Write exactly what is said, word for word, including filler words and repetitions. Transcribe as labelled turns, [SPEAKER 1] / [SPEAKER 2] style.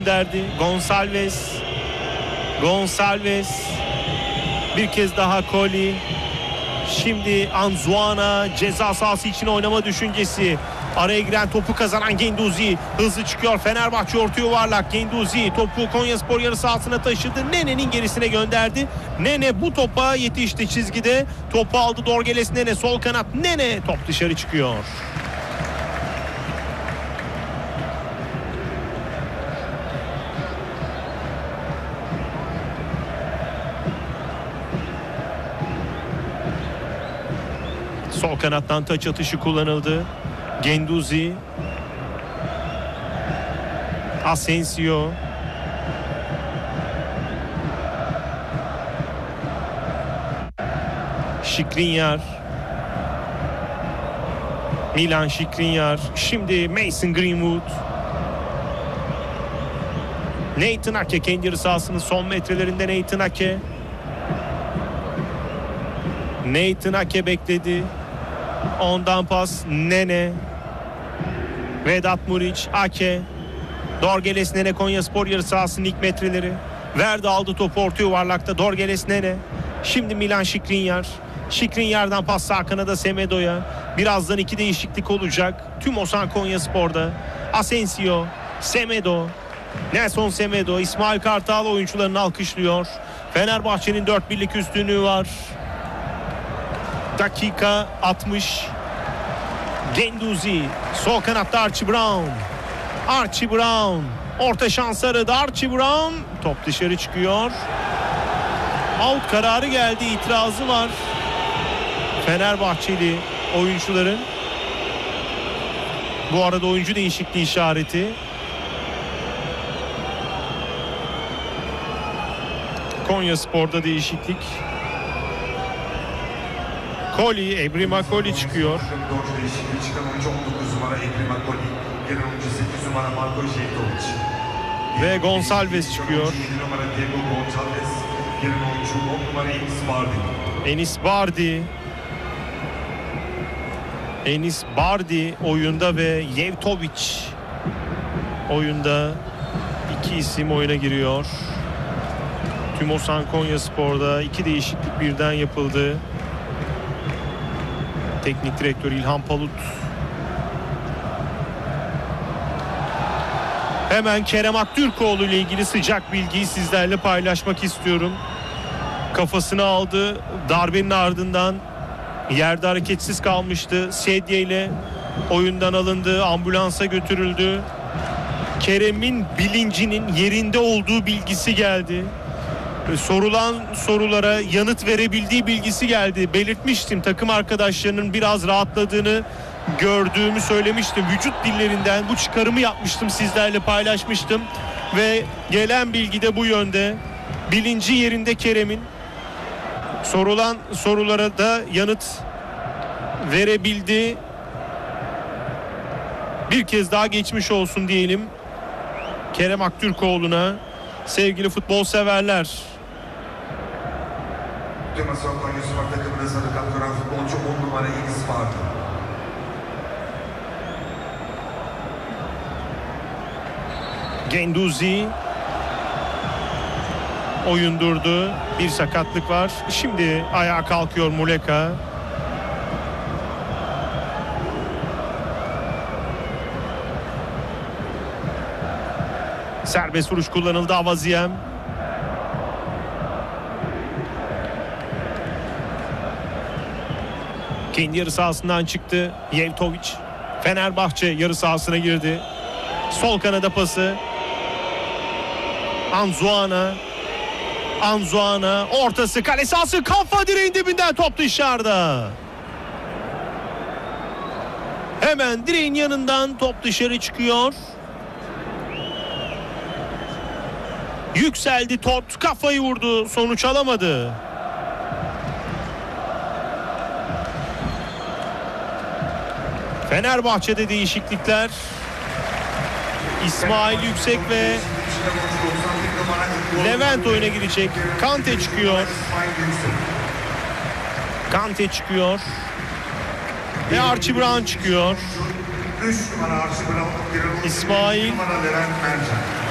[SPEAKER 1] derdi. Gonçalves. Gonçalves. Bir kez daha Colli. Şimdi Anzuana ceza sahası için oynama düşüncesi. Araya giren topu kazanan Guendouzi hızlı çıkıyor. Fenerbahçe orta yuvarlak. Guendouzi topu Konyaspor yarı sahasına taşıdı. Nene'nin gerisine gönderdi. Nene bu topa yetişti çizgide. Topu aldı Dorgeles Nene sol kanat. Nene top dışarı çıkıyor. Sol kanattan taç atışı kullanıldı. Guendouzi. Asensio. Skriniar. Milan Skriniar. Şimdi Mason Greenwood. Nathan Ake kendi yarı sahasının son metrelerinde Nathan Ake. Nathan Ake bekledi. Ondan pas Nene. Vedat Muriç, Ake. Dorgeles Nene Konyaspor yarı sahasının ilk metreleri. Verdi aldı topu orta yuvarlakta Dorgeles Nene. Şimdi Milan Skriniar. Skriniar'dan pas sağ kanada Semedo'ya. Birazdan iki değişiklik olacak. Tüm Osan Konyaspor'da. Asensio, Semedo. Nelson Semedo, İsmail Kartal oyuncularını alkışlıyor. Fenerbahçe'nin dört birlik üstünlüğü var. Dakika altmış. Guendouzi. Sol kanatta Archie Brown. Archie Brown. Orta şans aradı Archie Brown. Top dışarı çıkıyor. Out kararı geldi. İtirazı var Fenerbahçeli oyuncuların. Bu arada oyuncu değişikliği işareti. Konyaspor'da değişiklik. Colli, Ebrima Colli çıkıyor. Ve Gonçalves çıkıyor. Enis Bardi. Enis Bardi oyunda ve Yevtovic oyunda. İki isim oyuna giriyor. Tüm Osan Konyaspor'da iki değişiklik birden yapıldı. Teknik direktör İlhan Palut. Hemen Kerem Aktürkoğlu ile ilgili sıcak bilgiyi sizlerle paylaşmak istiyorum. Kafasını aldı. Darbenin ardından yerde hareketsiz kalmıştı. Sedye ile oyundan alındı. Ambulansa götürüldü. Kerem'in bilincinin yerinde olduğu bilgisi geldi. Sorulan sorulara yanıt verebildiği bilgisi geldi. Belirtmiştim, takım arkadaşlarının biraz rahatladığını gördüğümü söylemiştim. Vücut dillerinden bu çıkarımı yapmıştım, sizlerle paylaşmıştım. Ve gelen bilgi de bu yönde. Bilinci yerinde Kerem'in. Sorulan sorulara da yanıt verebildi. Bir kez daha geçmiş olsun diyelim Kerem Aktürkoğlu'na. Sevgili futbol severler.
[SPEAKER 2] Tüm Osan Konyaspor takımına sarı kart gören futbolcu on numara Enis Bardi.
[SPEAKER 1] Guendouzi oyun durdu. Bir sakatlık var. Şimdi ayağa kalkıyor Muleka. Serbest vuruş kullanıldı. Avaziem. Kendi yarı sahasından çıktı. Yevtovic. Fenerbahçe yarı sahasına girdi. Sol kanada pası. Anzuana. Anzuana. Ortası kale sahası. Kafa direğin dibinden top dışarıda. Hemen direğin yanından top dışarı çıkıyor. Yükseldi top. Kafayı vurdu. Sonuç alamadı. Fenerbahçe'de değişiklikler. İsmail Yüksek ve Levent oyuna girecek. Kante çıkıyor. Kante çıkıyor. Ve Archie Brown çıkıyor. İsmail